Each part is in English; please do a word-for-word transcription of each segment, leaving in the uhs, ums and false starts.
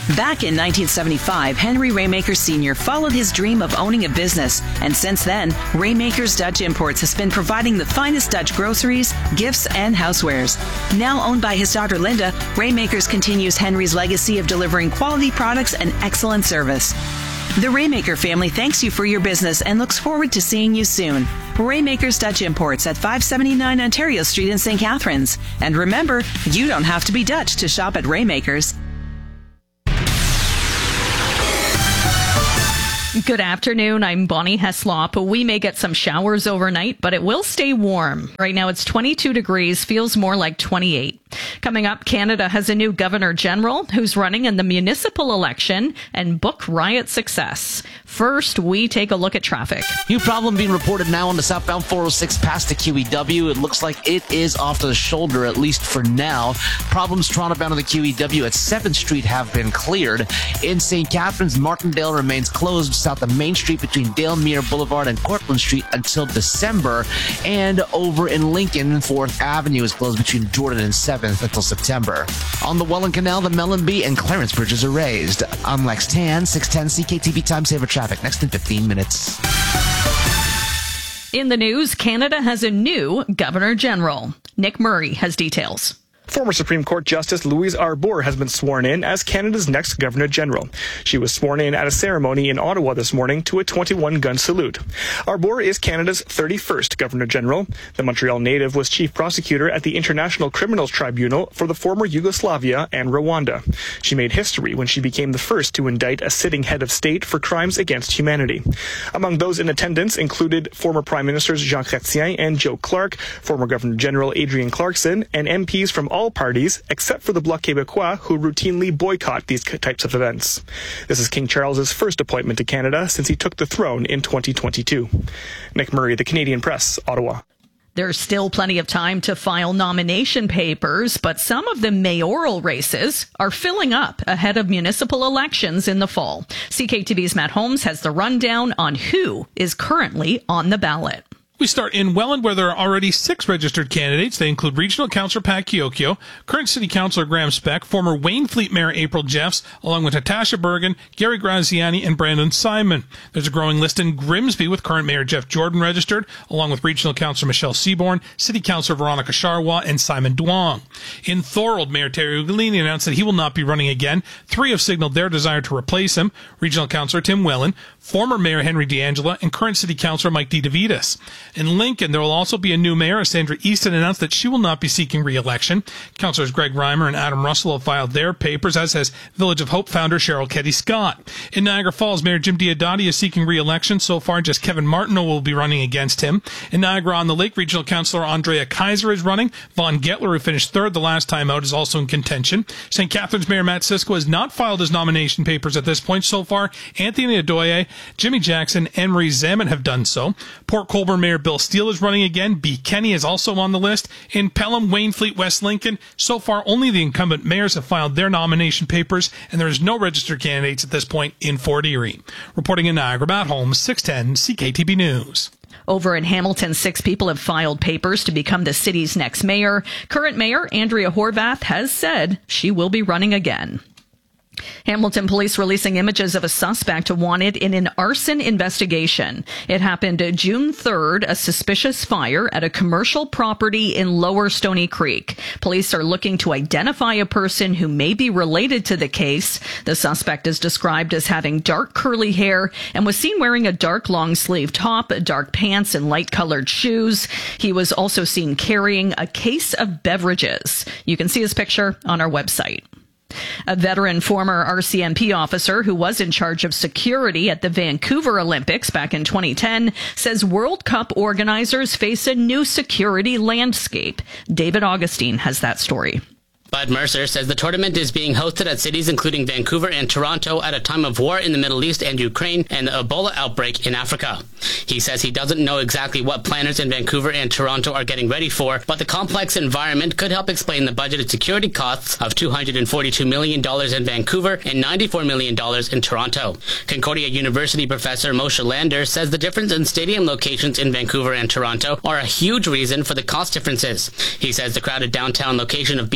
Back in nineteen seventy-five, Henry Raymaker Senior followed his dream of owning a business, and since then, Raymaker's Dutch Imports has been providing the finest Dutch groceries, gifts, and housewares. Now owned by his daughter Linda, Raymakers continues Henry's legacy of delivering quality products and excellent service. The Raymaker family thanks you for your business and looks forward to seeing you soon. Raymaker's Dutch Imports at five seventy-nine Ontario Street in Saint Catharines. And remember, you don't have to be Dutch to shop at Raymaker's. Good afternoon. I'm Bonnie Heslop. We may get some showers overnight, but it will stay warm. Right now it's twenty-two degrees, feels more like twenty-eight. Coming up, Canada has a new Governor General who's running in the municipal election and book riot success. First, we take a look at traffic. New problem being reported now on the southbound four oh six past the Q E W. It looks like it is off to the shoulder, at least for now. Problems Toronto bound on the Q E W at seventh Street have been cleared. In Saint Catharines, Martindale remains closed south of Main Street between Dalemier Boulevard and Cortlandt Street until December. And over in Lincoln, fourth Avenue is closed between Jordan and seventh until September. On the Welland Canal, the Mellenby and Clarence bridges are raised. I'm Lex Tan, six ten C K T V Time Saver Traffic. Next in fifteen minutes. In the news, Canada has a new Governor General. Nick Murray has details. Former Supreme Court Justice Louise Arbour has been sworn in as Canada's next Governor General. She was sworn in at a ceremony in Ottawa this morning to a twenty-one gun salute. Arbour is Canada's thirty-first Governor General. The Montreal native was chief prosecutor at the International Criminals Tribunal for the former Yugoslavia and Rwanda. She made history when she became the first to indict a sitting head of state for crimes against humanity. Among those in attendance included former Prime Ministers Jean Chrétien and Joe Clark, former Governor General Adrienne Clarkson, and M Ps from all parties except for the Bloc Québécois, who routinely boycott these types of events. This is King Charles's first appointment to Canada since he took the throne in twenty twenty-two. Nick Murray, The Canadian Press, Ottawa. There's still plenty of time to file nomination papers, but some of the mayoral races are filling up ahead of municipal elections in the fall. C K T V's Matt Holmes has the rundown on who is currently on the ballot. We start in Welland, where there are already six registered candidates. They include Regional Councillor Pat Kiokio, current City Councillor Graham Speck, former Waynfleet Mayor April Jeffs, along with Natasha Bergen, Gary Graziani, and Brandon Simon. There's a growing list in Grimsby with current Mayor Jeff Jordan registered, along with Regional Councillor Michelle Seaborn, City Councillor Veronica Charwa, and Simon Duong. In Thorold, Mayor Terry Ugolini announced that he will not be running again. Three have signaled their desire to replace him: Regional Councillor Tim Whelan, former Mayor Henry D'Angela, and current City Councillor Mike D. DeVitas. In Lincoln, there will also be a new mayor. Sandra Easton announced that she will not be seeking re-election. Councillors Greg Reimer and Adam Russell have filed their papers, as has Village of Hope founder Cheryl Ketty Scott. In Niagara Falls, Mayor Jim Diodati is seeking re-election. So far, just Kevin Martineau will be running against him. In Niagara-on-the-Lake, Regional Councillor Andrea Kaiser is running. Vaughn Gettler, who finished third the last time out, is also in contention. Saint Catharines Mayor Matt Sisko has not filed his nomination papers at this point. So far, Anthony Adoye, Jimmy Jackson, and Marie Zaman have done so. Port Colborne Mayor Bill Steele is running again. B. Kenny is also on the list. In Pelham, Waynfleet, West Lincoln, so far only the incumbent mayors have filed their nomination papers, and there is no registered candidates at this point in Fort Erie. Reporting in Niagara, Matt Holmes, six ten C K T B News. Over in Hamilton, six people have filed papers to become the city's next mayor. Current mayor Andrea Horvath has said she will be running again. Hamilton police releasing images of a suspect wanted in an arson investigation. It happened June third, a suspicious fire at a commercial property in Lower Stony Creek. Police are looking to identify a person who may be related to the case. The suspect is described as having dark curly hair and was seen wearing a dark long sleeve top, dark pants, and light colored shoes. He was also seen carrying a case of beverages. You can see his picture on our website. A veteran former R C M P officer who was in charge of security at the Vancouver Olympics back in twenty ten says World Cup organizers face a new security landscape. David Augustine has that story. Bud Mercer says the tournament is being hosted at cities including Vancouver and Toronto at a time of war in the Middle East and Ukraine and the Ebola outbreak in Africa. He says he doesn't know exactly what planners in Vancouver and Toronto are getting ready for, but the complex environment could help explain the budgeted security costs of two hundred forty-two million dollars in Vancouver and ninety-four million dollars in Toronto. Concordia University professor Moshe Lander says the difference in stadium locations in Vancouver and Toronto are a huge reason for the cost differences. He says the crowded downtown location of B C Stadium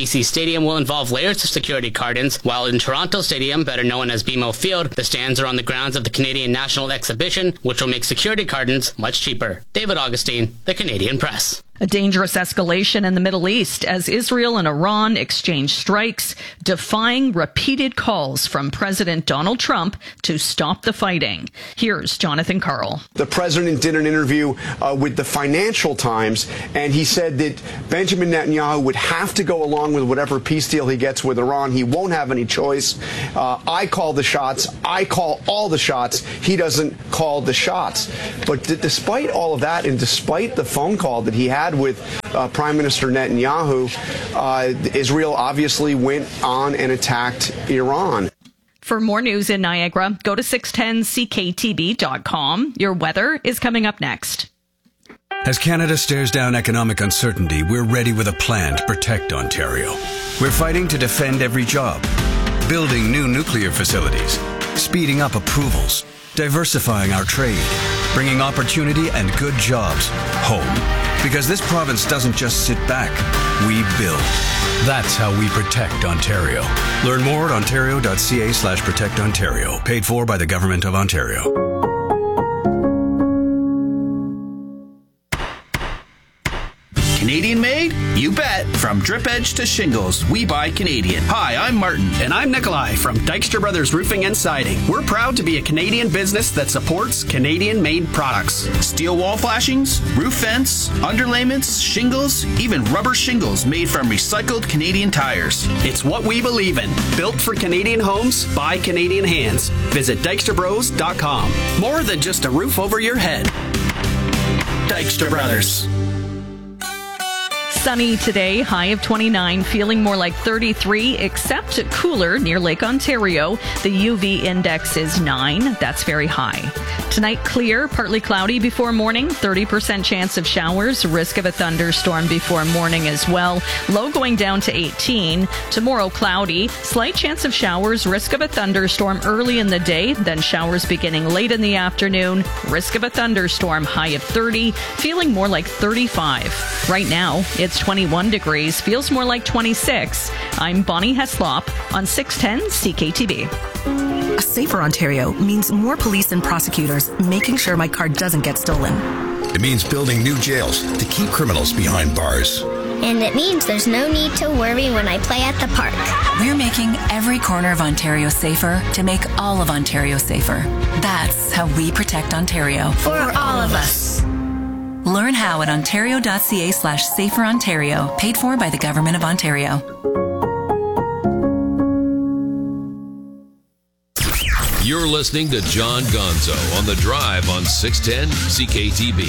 Stadium will involve layers of security cordons, while in Toronto Stadium, better known as B M O Field, the stands are on the grounds of the Canadian National Exhibition, which will make security cordons much cheaper. David Augustine, The Canadian Press. A dangerous escalation in the Middle East as Israel and Iran exchange strikes, defying repeated calls from President Donald Trump to stop the fighting. Here's Jonathan Karl. The president did an interview uh, with the Financial Times, and he said that Benjamin Netanyahu would have to go along with whatever peace deal he gets with Iran. He won't have any choice. Uh, I call the shots. I call all the shots. He doesn't call the shots. But d- despite all of that, and despite the phone call that he had with uh, Prime Minister Netanyahu, uh, Israel obviously went on and attacked Iran. For more news in Niagara, go to six ten C K T B dot com. Your weather is coming up next. As Canada stares down economic uncertainty, we're ready with a plan to protect Ontario. We're fighting to defend every job, building new nuclear facilities, speeding up approvals, diversifying our trade, bringing opportunity and good jobs home. Because this province doesn't just sit back, we build. That's how we protect Ontario. Learn more at ontario.ca slash protect Ontario. Paid for by the Government of Ontario. Canadian made? You bet. From drip edge to shingles, we buy Canadian. Hi, I'm Martin. And I'm Nikolai from Dykstra Brothers Roofing and Siding. We're proud to be a Canadian business that supports Canadian-made products. Steel wall flashings, roof vents, underlayments, shingles, even rubber shingles made from recycled Canadian tires. It's what we believe in. Built for Canadian homes, by Canadian hands. Visit dykstra bros dot com. More than just a roof over your head. Dykstra Brothers. Sunny today, high of twenty-nine, feeling more like thirty-three, except cooler near Lake Ontario. The U V index is nine. That's very high. Tonight, clear, partly cloudy before morning, thirty percent chance of showers, risk of a thunderstorm before morning as well. Low going down to eighteen. Tomorrow, cloudy, slight chance of showers, risk of a thunderstorm early in the day, then showers beginning late in the afternoon. Risk of a thunderstorm, high of thirty, feeling more like thirty-five. Right now, it's twenty-one degrees, feels more like twenty-six. I'm Bonnie Heslop on six ten C K T B. A safer Ontario means more police and prosecutors making sure my car doesn't get stolen. It means building new jails to keep criminals behind bars. And it means there's no need to worry when I play at the park. We're making every corner of Ontario safer to make all of Ontario safer. That's how we protect Ontario. For all of us. Learn how at ontario.ca slash safer Ontario. Paid for by the Government of Ontario. You're listening to John Gonzo on The Drive on six ten C K T B.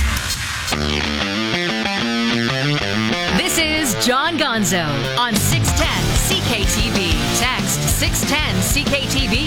This is John Gonzo on six ten C K T B. Text six ten C K T B